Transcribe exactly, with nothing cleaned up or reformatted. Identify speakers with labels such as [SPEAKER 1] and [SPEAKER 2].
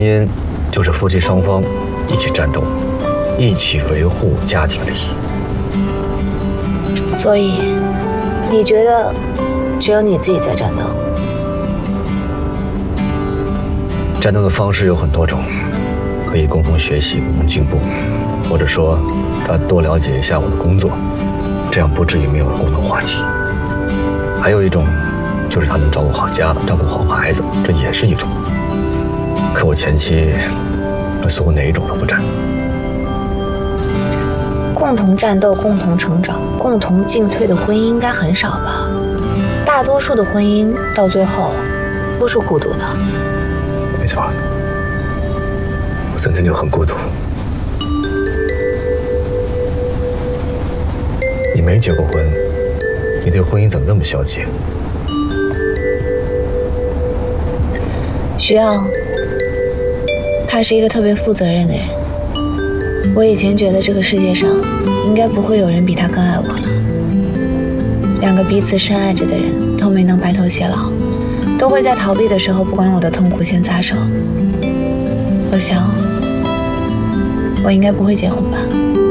[SPEAKER 1] 因就是夫妻双方一起战斗，一起维护家庭利益。
[SPEAKER 2] 所以，你觉得只有你自己在战斗？
[SPEAKER 1] 战斗的方式有很多种，可以共同学习、共同进步，或者说他多了解一下我的工作，这样不至于没有共同话题。还有一种，就是他能照顾好家，照顾好孩子，这也是一种。可我前妻似乎哪一种都不占。
[SPEAKER 2] 共同战斗、共同成长、共同进退的婚姻应该很少吧？大多数的婚姻到最后都是孤独的。
[SPEAKER 1] 没错，我曾经就很孤独。你没结过婚，你对婚姻怎么那么消极？
[SPEAKER 2] 徐昂，他是一个特别负责任的人。我以前觉得这个世界上应该不会有人比他更爱我了。两个彼此深爱着的人都没能白头偕老，都会在逃避的时候不管我的痛苦先撒手。我想，我应该不会结婚吧。